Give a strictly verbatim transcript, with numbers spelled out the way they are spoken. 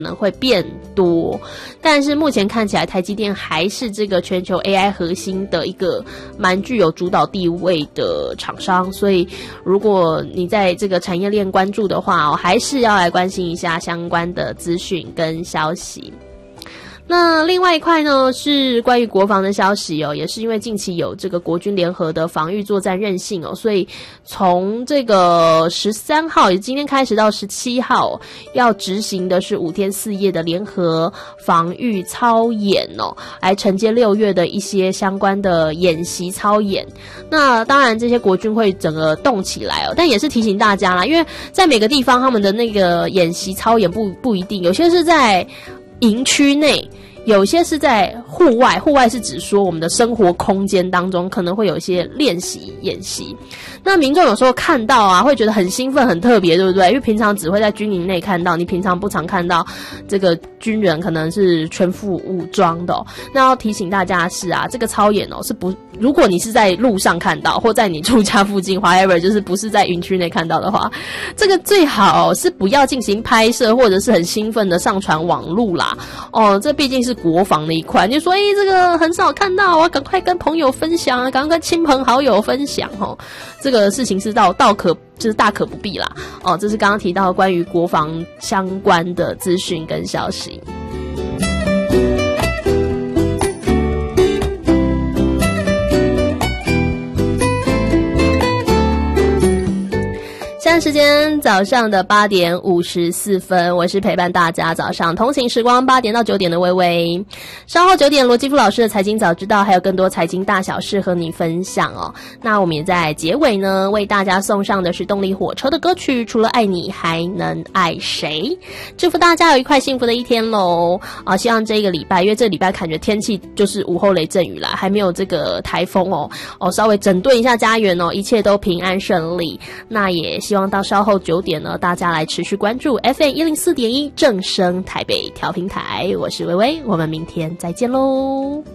可能会变多，但是目前看起来台积电还是这个全球 A I 核心的一个蛮具有主导地位的厂商，所以如果你在这个产业链关注的话，哦，还是要来关心一下相关的资讯跟消息。那另外一块呢，是关于国防的消息哦，也是因为近期有这个国军联合的防御作战韧性哦，所以从这个十三号，也今天开始到十七号，哦，要执行的是五天四夜的联合防御操演哦，来承接六月的一些相关的演习操演。那当然这些国军会整个动起来哦，但也是提醒大家啦，因为在每个地方他们的那个演习操演不不一定，有些是在营区内，有些是在户外，户外是指说我们的生活空间当中可能会有一些练习演习。那民众有时候看到啊，会觉得很兴奋很特别，对不对？因为平常只会在军营内看到，你平常不常看到这个军人可能是全副武装的哦。那要提醒大家的是啊，这个操演哦是不，如果你是在路上看到，或在你住家附近 whatever， 就是不是在营区内看到的话，这个最好是不要进行拍摄，或者是很兴奋的上传网路啦。哦，这毕竟是国防的一块，你就说，诶，这个很少看到啊，赶快跟朋友分享啊，赶快跟亲朋好友分享哦。这个事情是到到可就是大可不必啦。哦，这是刚刚提到关于国防相关的资讯跟消息。现在时间早上的八点五十四分，我是陪伴大家早上通勤时光八点到九点的微微。稍后九点罗基夫老师的财经早知道，还有更多财经大小事和你分享哦。那我们也在结尾呢，为大家送上的是动力火车的歌曲，除了爱你还能爱谁。祝福大家有一块幸福的一天咯啊！希望这个礼拜，因为这个礼拜感觉天气就是午后雷阵雨啦，还没有这个台风哦哦，稍微整顿一下家园哦，一切都平安顺利。那也希望到稍后九点呢，大家来持续关注 F M 一零四点一正声台北调频台，我是微微，我们明天再见喽。